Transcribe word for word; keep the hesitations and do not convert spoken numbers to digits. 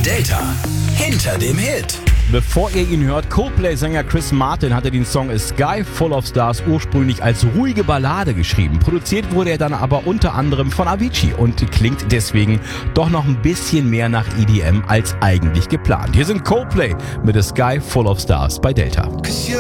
Delta hinter dem Hit. Bevor ihr ihn hört, Coldplay-Sänger Chris Martin hatte den Song A Sky Full of Stars ursprünglich als ruhige Ballade geschrieben. Produziert wurde er dann aber unter anderem von Avicii und klingt deswegen doch noch ein bisschen mehr nach E D M als eigentlich geplant. Hier sind Coldplay mit A Sky Full of Stars bei Delta.